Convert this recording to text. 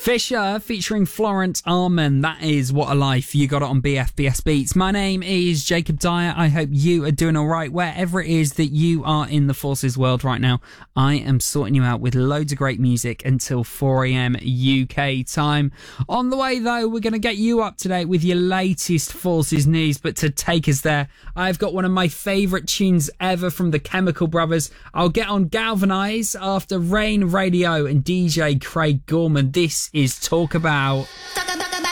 Fisher featuring Florence Arman. That is What a Life. You got it on BFBS Beats. My name is Jacob Dyer. I hope you are doing all right wherever it is that you are in the Forces world right now. I am sorting you out with loads of great music until 4 a.m. UK time. On the way though, we're going to get you up to date with your latest Forces news. But to take us there, I've got one of my favourite tunes ever from the Chemical Brothers. I'll get on Galvanise after Rain Radio and DJ Craig Gorman. This is Talk About.